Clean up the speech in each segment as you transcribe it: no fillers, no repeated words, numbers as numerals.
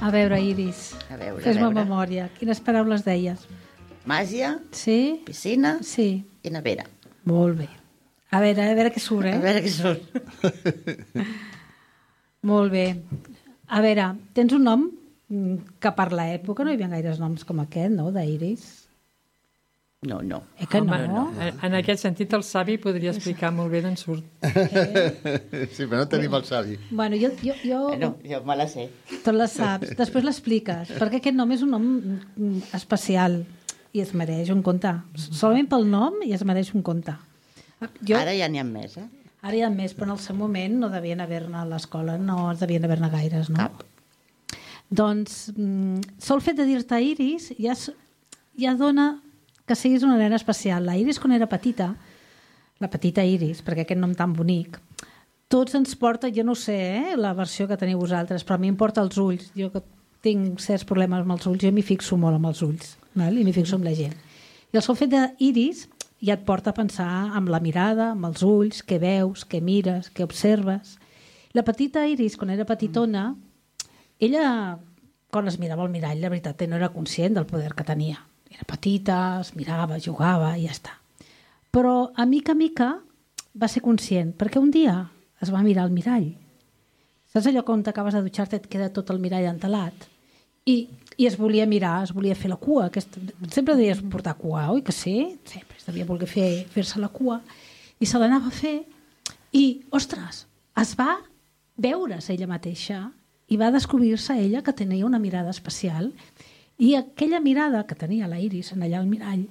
A veure, Iris, fes-me memòria. Quines paraules deies? Màgia, Sí? piscina Sí. i nevera. Molt bé. A veure què surt, A veure què surt. Molt bé. A veure, tens un nom que per l'època no hi havia gaires noms com aquest, no?, d'Iris. No. Que no? En aquest sentit, el savi podria explicar molt bé d'on surt. Sí, però no tenim el savi. Bueno, jo... No, jo me la sé. Tot la saps. Després l'expliques. Perquè aquest nom és un nom especial i es mereix un conte. Solament pel nom i es mereix un conte. Ara ja n'hi ha més, Ara hi ha més, però en el seu moment no devien haver-ne a l'escola, no es devien haver-ne gaires, no? Cap. Doncs, sol fet de dir-te Iris ja dona que siguis una nena especial. La Iris, quan era petita, la petita Iris, perquè aquest nom tan bonic, tots ens porta, jo no sé, la versió que teniu vosaltres, però a mi em porta els ulls. Jo que tinc certs problemes amb els ulls, jo m'hi fixo molt amb els ulls, val? I m'hi fixo amb la gent. I el sol fet d'Iris ja et porta a pensar amb la mirada, amb els ulls, què veus, què mires, què observes. La petita Iris, quan era petitona, ella, quan es mirava al mirall, la veritat, no era conscient del poder que tenia. Era petita, es mirava, jugava i ja està. Però, a mica va ser conscient, perquè un dia es va mirar al mirall. Saps allò quan t'acabes de dutxar-te et queda tot el mirall entelat? I es volia mirar, es volia fer la cua. Sempre deies portar cua, oi que sí? Sempre es devia voler fer-se la cua. I se l'anava a fer i, ostres, es va veure's ella mateixa i va descobrir-se ella que tenia una mirada especial. I aquella mirada que tenia la Iris en allà al mirall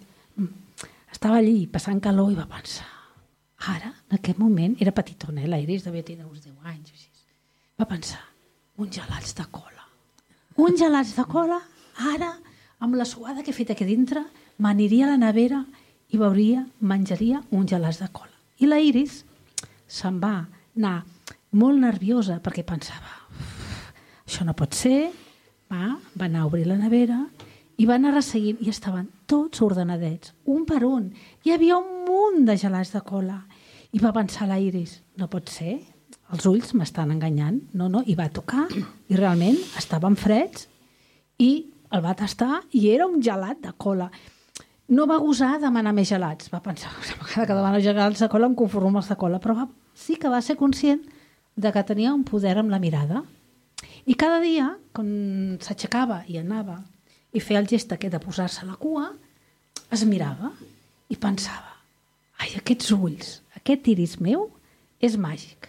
estava allí passant calor i va pensar, ara, en aquest moment, era petitona, la Iris devia tenir uns 10 anys o així. Va pensar, uns gelats de cola. Uns gelats de cola, ara, amb la suada que he fet aquí dintre, m'aniria a la nevera i menjaria uns gelats de cola. I la Iris se'n va anar molt nerviosa perquè pensava, això no pot ser. Va anar a obrir la nevera i va anar resseguint i estaven tots ordenadets, un per un. Hi havia un munt de gelats de cola. I va pensar la Iris, no pot ser, els ulls m'estan enganyant. No, i va tocar i realment estaven freds i el va tastar i era un gelat de cola. No va gosar demanar més gelats. Va pensar, cada que demano gelats de cola em conformo amb els de cola, però sí que va ser conscient de que tenia un poder amb la mirada. I cada dia, quan s'aixecava i anava i feia el gest aquest de posar-se la cua, es mirava i pensava, ai, aquests ulls, aquest iris meu és màgic.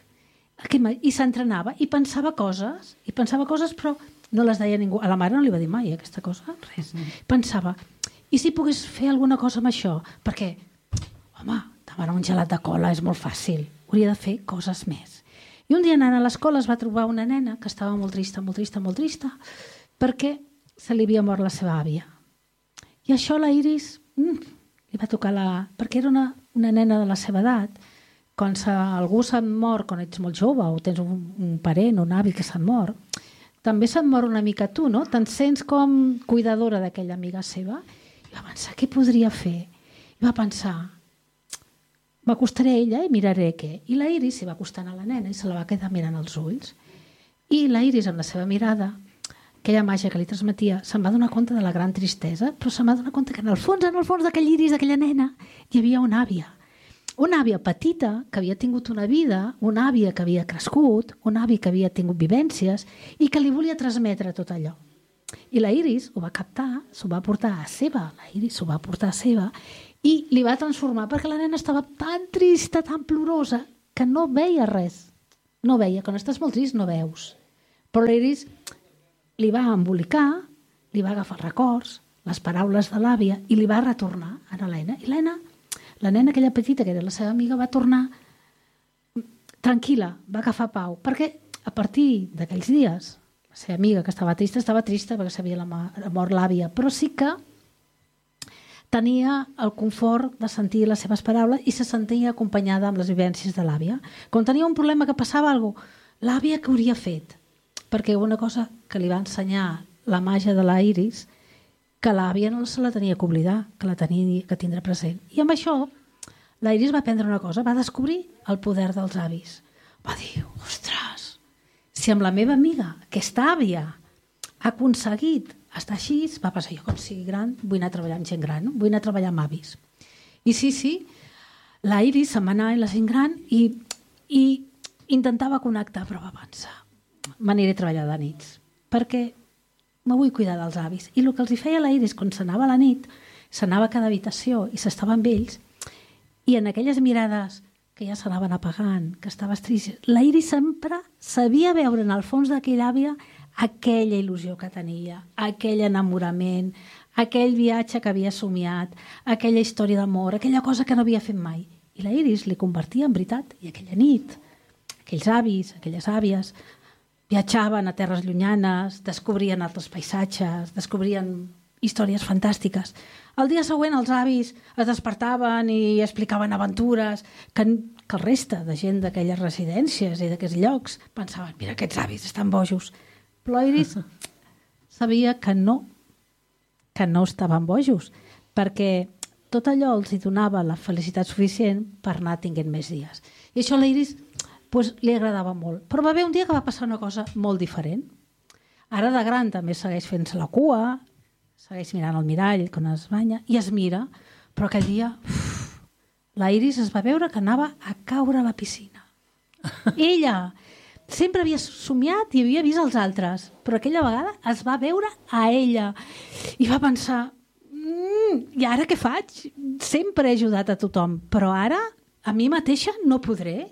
I s'entrenava i pensava coses, però no les deia ningú. A la mare no li va dir mai aquesta cosa, res. Pensava, i si pogués fer alguna cosa amb això? Perquè, home, demanar un gelat de cola és molt fàcil, hauria de fer coses més. I un dia anant a l'escola es va trobar una nena que estava molt trista, perquè se li havia mort la seva àvia. I això la Iris li va tocar perquè era una nena de la seva edat. Quan algú se'n mor, quan ets molt jove o tens un parent o un avi que se'n mor, també se'n mor una mica tu, no? Te'n sents com cuidadora d'aquella amiga seva. I va pensar, què podria fer? I va pensar, m'acostaré a ella i miraré què. I la Iris s'hi va acostant a la nena i se la va quedar mirant als ulls. I la Iris, amb la seva mirada, aquella màgia que li transmetia, se'n va donar compte de la gran tristesa, però se'n va donar compte que en el fons d'aquell iris, d'aquella nena, hi havia una àvia petita que havia tingut una vida, una àvia que havia crescut, una àvia que havia tingut vivències i que li volia transmetre tot allò. I la Iris ho va captar, s'ho va portar a seva, i li va transformar perquè la nena estava tan trista, tan plorosa, que no veia res. No veia. Quan estàs molt trist no veus. Però l'Iris li va embolicar, li va agafar records, les paraules de l'àvia, i li va retornar a l'Helena. I la nena aquella petita, que era la seva amiga, va tornar tranquil·la, va agafar pau. Perquè a partir d'aquells dies, la seva amiga que estava trista perquè s'havia mort l'àvia, però sí que tenia el confort de sentir les seves paraules i se sentia acompanyada amb les vivències de l'àvia. Quan tenia un problema que passava alguna cosa, l'àvia què hauria fet? Perquè una cosa que li va ensenyar la màgia de la Iris, que l'àvia no se la tenia que oblidar, que la tenia que tindre present. I amb això, la Iris va aprendre una cosa, va descobrir el poder dels avis. Va dir, ostres, si amb la meva amiga, aquesta àvia, ha aconseguit estar així, va passar, jo quan sigui gran vull anar a treballar amb gent gran, vull anar a treballar amb avis. I sí, la Iris se'n va anar amb la gent gran i intentava connectar, però va pensar, m'aniré a treballar de nits, perquè me vull cuidar dels avis. I el que els hi feia la Iris quan s'anava a la nit, s'anava a cada habitació i s'estava amb ells, i en aquelles mirades que ja s'anaven apagant, que estaves trist, la Iris sempre sabia veure en el fons d'aquella àvia aquella il·lusió que tenia, aquell enamorament, aquell viatge que havia somiat, aquella història d'amor, aquella cosa que no havia fet mai. I la Iris li convertia en veritat. I aquella nit, aquells avis, aquelles àvies, viatjaven a terres llunyanes, descobrien altres paisatges, descobrien històries fantàstiques. El dia següent els avis es despertaven i explicaven aventures que el reste de gent d'aquelles residències i d'aquests llocs pensaven, mira, aquests avis estan bojos. Però Iris sabia que no estaven bojos, perquè tot allò els hi donava la felicitat suficient per anar tinguent més dies. I això a l'Iris li agradava molt. Però va haver un dia que va passar una cosa molt diferent. Ara de gran també segueix fent-se la cua, segueix mirant al mirall quan es banya i es mira, però aquell dia la Iris es va veure que anava a caure a la piscina. Ella sempre havia somiat i havia vist els altres, però aquella vegada es va veure a ella i va pensar, i ara què faig? Sempre he ajudat a tothom, però ara a mi mateixa no podré.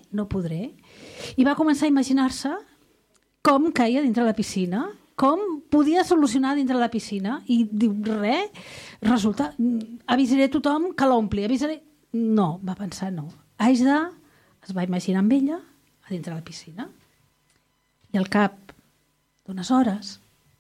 I va començar a imaginar-se com caia dintre la piscina, com podia solucionar dintre la piscina, i diu, resulta, avisaré a tothom que l'ompli, No, va pensar, no. Es va imaginar amb ella a dintre la piscina. I al cap d'unes hores,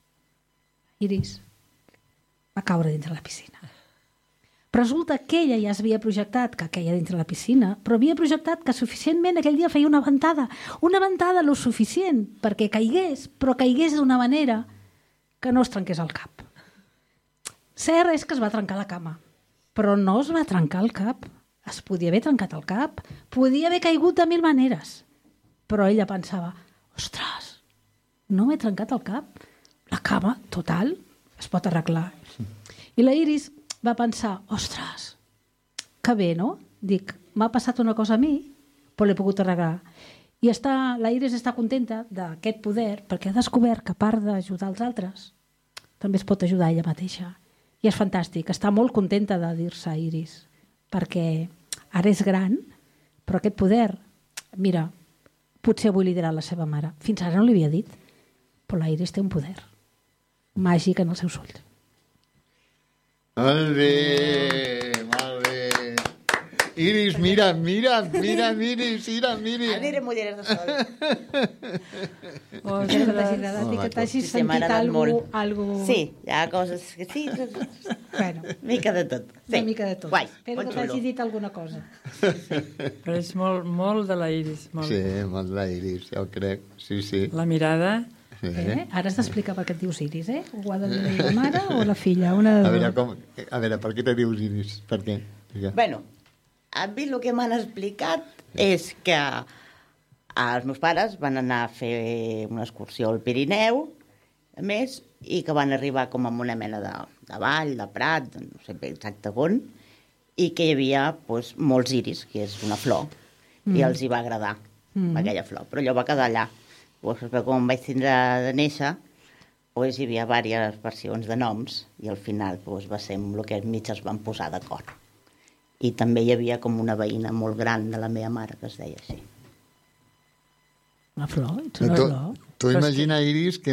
Iris va caure dintre la piscina. Però resulta que ella ja s'havia projectat que queia dintre la piscina, però havia projectat que suficientment aquell dia feia una ventada lo suficient perquè caigués, però caigués d'una manera que no es trenqués el cap. Cert és que es va trencar la cama, però no es va trencar el cap. Es podia haver trencat el cap, podia haver caigut de 1000 maneres, però ella pensava, ostres, no m'he trencat el cap, la cama, total, es pot arreglar. I la Iris va pensar, ostres, que bé, no? Dic, m'ha passat una cosa a mi, però l'he pogut arreglar. I la Iris està contenta d'aquest poder perquè ha descobert que a part d'ajudar els altres, també es pot ajudar ella mateixa. I és fantàstic, està molt contenta de dir-se Iris, perquè ara és gran, però aquest poder, mira, potser avui li dirà la seva mare. Fins ara no li havia dit, però la Iris té un poder màgic en els seus ulls. Molt bé, molt bé. Iris, mira, Iris, mira. Aniré mulleres de sol. Que t'hagi agradat i que t'hagis sentit alguna... Sí, hi ha coses que sí. Bueno, Mica de tot. una mica de tot. Guai, espero que t'hagi dit alguna cosa. Però és molt de la Iris. Molt. Sí, molt de la Iris, ja ho crec. Sí. La mirada... Ara has d'explicar per què et dius Iris, Ho ha de dir la mare o la filla? Una de A veure, per què te dius Iris? Per què? Bueno, a mi el que m'han explicat és que els meus pares van anar a fer una excursió al Pirineu, a més, i que van arribar com a una mena de vall, de prat, no sé bé exacte on, i que hi havia molts iris, que és una flor, i els hi va agradar aquella flor, però allò va quedar allà. Perquè com vaig tindre de néixer, hi havia diverses versions de noms i al final va ser amb el que mig es van posar d'acord. I també hi havia com una veïna molt gran de la meva mare que es deia així. Una flor? Ets una flor? Tu imagina, Iris, que